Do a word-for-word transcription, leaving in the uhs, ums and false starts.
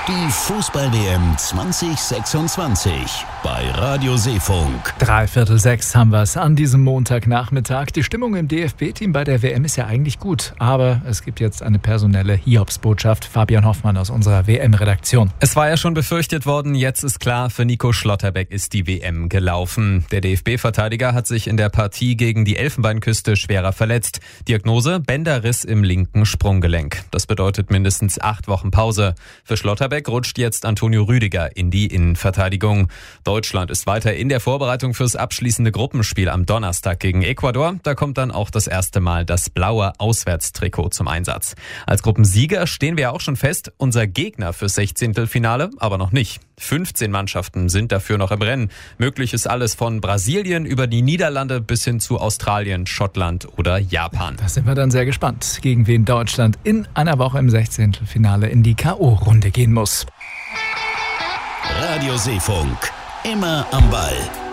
Die Fußball-W M zwanzig sechsundzwanzig bei Radio Seefunk. Dreiviertel sechs haben wir es an diesem Montagnachmittag. Die Stimmung im D F B-Team bei der W M ist ja eigentlich gut. Aber es gibt jetzt eine personelle Hiobsbotschaft. Fabian Hoffmann aus unserer W M-Redaktion. Es war ja schon befürchtet worden, jetzt ist klar, für Nico Schlotterbeck ist die W M gelaufen. Der D F B-Verteidiger hat sich in der Partie gegen die Elfenbeinküste schwerer verletzt. Diagnose: Bänderriss im linken Sprunggelenk. Das bedeutet mindestens acht Wochen Pause. Für Schlotterbeck rutscht jetzt Antonio Rüdiger in die Innenverteidigung. Deutschland ist weiter in der Vorbereitung fürs abschließende Gruppenspiel am Donnerstag gegen Ecuador. Da kommt dann auch das erste Mal das blaue Auswärtstrikot zum Einsatz. Als Gruppensieger stehen wir auch schon fest, unser Gegner fürs Sechzehntelfinale aber noch nicht. fünfzehn Mannschaften sind dafür noch im Rennen. Möglich ist alles von Brasilien über die Niederlande bis hin zu Australien, Schottland oder Japan. Da sind wir dann sehr gespannt, gegen wen Deutschland in einer Woche im Sechzehntelfinale in die K O-Runde gehen muss. Radio Seefunk, immer am Ball.